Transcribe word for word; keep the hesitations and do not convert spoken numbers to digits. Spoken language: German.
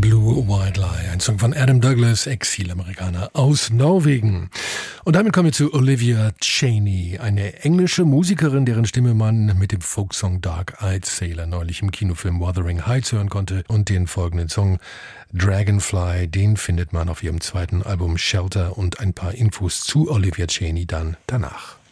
Blue White Lie, ein Song von Adam Douglas, Exilamerikaner aus Norwegen. Und damit kommen wir zu Olivia Chaney, eine englische Musikerin, deren Stimme man mit dem Folksong Dark Eyed Sailor neulich im Kinofilm Wuthering Heights hören konnte. Und den folgenden Song Dragonfly, den findet man auf ihrem zweiten Album Shelter, und ein paar Infos zu Olivia Chaney dann danach.